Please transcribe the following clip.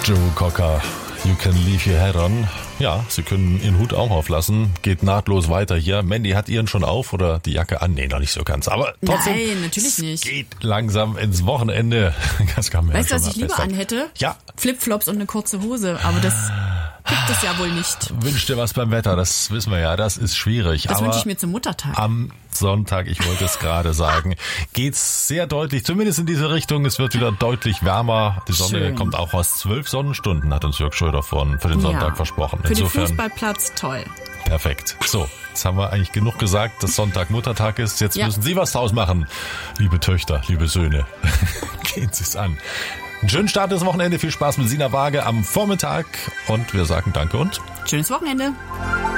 Joe Cocker, You Can Leave Your Head On. Ja, Sie können Ihren Hut auch auflassen. Geht nahtlos weiter hier. Mandy hat Ihren schon auf oder die Jacke an? Nee, noch nicht so ganz. Aber trotzdem. Nein, natürlich nicht. Geht langsam ins Wochenende. Das kann man weißt du, ja was ich lieber anhätte? Ja. Flipflops und eine kurze Hose. Aber das gibt es ja wohl nicht. Wünsch dir was beim Wetter, das wissen wir ja. Das ist schwierig. Das aber wünsche ich mir zum Muttertag. Am Sonntag, ich wollte es gerade sagen, geht's sehr deutlich, zumindest in diese Richtung. Es wird wieder deutlich wärmer. Die Sonne Schön. kommt auch aus 12 Sonnenstunden, hat uns Jörg Schröder für den Sonntag versprochen. Für Insofern den Fußballplatz toll. perfekt. So, jetzt haben wir eigentlich genug gesagt, dass Sonntag Muttertag ist. Jetzt Ja. müssen Sie was draus machen, liebe Töchter, liebe Söhne. Gehen Sie es an. Einen schönen Start ins Wochenende. Viel Spaß mit Sina Waage am Vormittag. Und wir sagen Danke und Schönes Wochenende.